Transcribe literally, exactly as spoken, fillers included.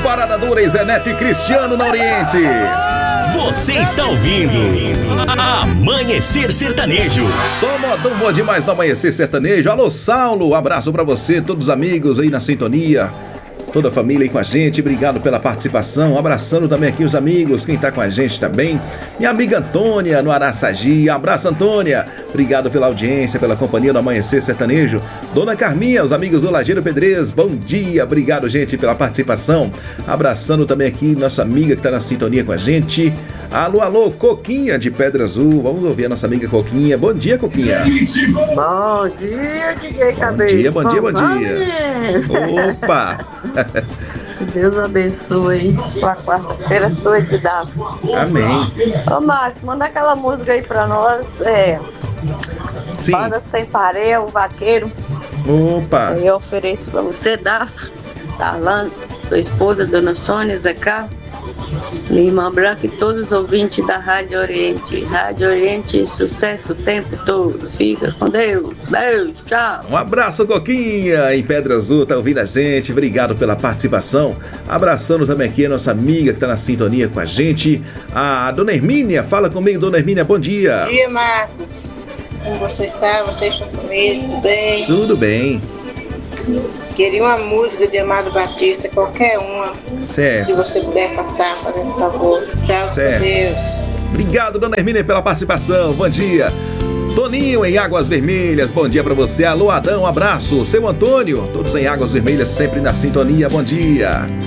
Parada Dura e Zenete Cristiano na Oriente. Você está ouvindo Amanhecer Sertanejo. Só modão bom demais no Amanhecer Sertanejo. Alô, Saulo, abraço pra você, todos os amigos aí na sintonia, toda a família aí com a gente, obrigado pela participação, abraçando também aqui os amigos, quem tá com a gente também, minha amiga Antônia no Araçagi, abraço Antônia, obrigado pela audiência, pela companhia do Amanhecer Sertanejo. Dona Carminha, os amigos do Lajeiro Pedrez, bom dia, obrigado gente pela participação, abraçando também aqui nossa amiga que tá na sintonia com a gente. Alô, alô, Coquinha de Pedra Azul, vamos ouvir a nossa amiga Coquinha. Bom dia, Coquinha. Bom dia, D J Cabeça. Bom dia, bom dia, bom dia. Opa! Deus abençoe a quarta-feira sua de dar. Amém. Ô Márcio, manda aquela música aí pra nós, é... Sim. Banda Sem Pareia, o Vaqueiro. Opa! Eu ofereço pra você, Daf, Darlan, sua esposa, Dona Sônia, Zé Carlos, minha irmã Branca e todos os ouvintes da Rádio Oriente. Rádio Oriente, sucesso o tempo todo. Fica com Deus. Beijo, tchau. Um abraço, Coquinha, em Pedra Azul, tá ouvindo a gente. Obrigado pela participação. Abraçando também aqui a nossa amiga que tá na sintonia com a gente, a Dona Hermínia. Fala comigo, Dona Hermínia, bom dia. Bom dia, Marcos. Como você está? Vocês estão comigo? Tudo bem? Tudo bem. Queria uma música de Amado Batista, qualquer uma. Certo. Se você puder passar, fazendo favor. Tchau, certo. Com Deus. Obrigado, Dona Hermínia, pela participação. Bom dia. Toninho em Águas Vermelhas, bom dia pra você. Alô, Adão, um abraço. Seu Antônio, todos em Águas Vermelhas, sempre na sintonia, bom dia.